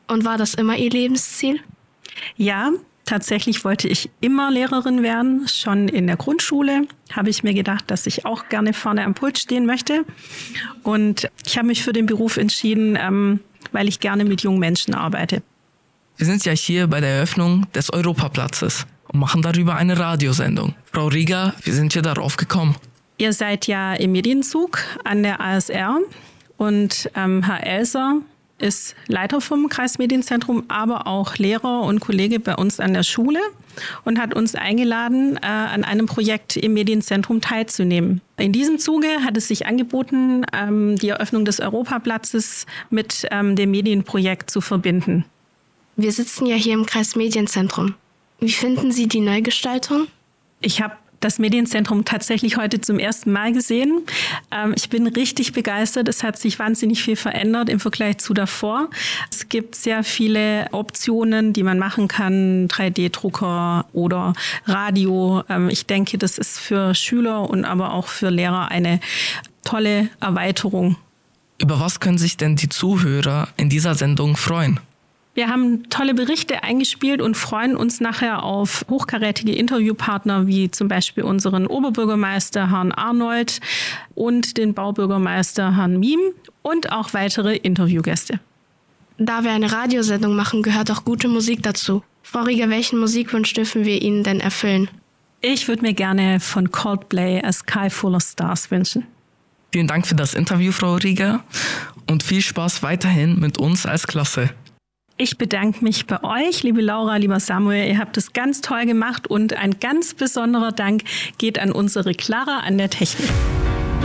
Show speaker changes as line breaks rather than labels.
Und war das immer Ihr Lebensziel?
Ja, tatsächlich wollte ich immer Lehrerin werden. Schon in der Grundschule habe ich mir gedacht, dass ich auch gerne vorne am Pult stehen möchte. Und ich habe mich für den Beruf entschieden, weil ich gerne mit jungen Menschen arbeite.
Wir sind ja hier bei der Eröffnung des Europaplatzes und machen darüber eine Radiosendung. Frau Rieger, wie sind wir darauf gekommen?
Ihr seid ja im Medienzug an der ASR und Herr Elser ist Leiter vom Kreismedienzentrum, aber auch Lehrer und Kollege bei uns an der Schule und hat uns eingeladen, an einem Projekt im Medienzentrum teilzunehmen. In diesem Zuge hat es sich angeboten, die Eröffnung des Europaplatzes mit dem Medienprojekt zu verbinden.
Wir sitzen ja hier im Kreismedienzentrum. Wie finden Sie die Neugestaltung?
Ich habe das Medienzentrum tatsächlich heute zum ersten Mal gesehen. Ich bin richtig begeistert. Es hat sich wahnsinnig viel verändert im Vergleich zu davor. Es gibt sehr viele Optionen, die man machen kann, 3D-Drucker oder Radio. Ich denke, das ist für Schüler und aber auch für Lehrer eine tolle Erweiterung.
Über was können sich denn die Zuhörer in dieser Sendung freuen?
Wir haben tolle Berichte eingespielt und freuen uns nachher auf hochkarätige Interviewpartner wie zum Beispiel unseren Oberbürgermeister Herrn Arnold und den Baubürgermeister Herrn Miem und auch weitere Interviewgäste.
Da wir eine Radiosendung machen, gehört auch gute Musik dazu. Frau Rieger, welchen Musikwunsch dürfen wir Ihnen denn erfüllen?
Ich würde mir gerne von Coldplay A Sky Full of Stars wünschen.
Vielen Dank für das Interview, Frau Rieger, und viel Spaß weiterhin mit uns als Klasse.
Ich bedanke mich bei euch, liebe Laura, lieber Samuel. Ihr habt es ganz toll gemacht und ein ganz besonderer Dank geht an unsere Clara an der Technik.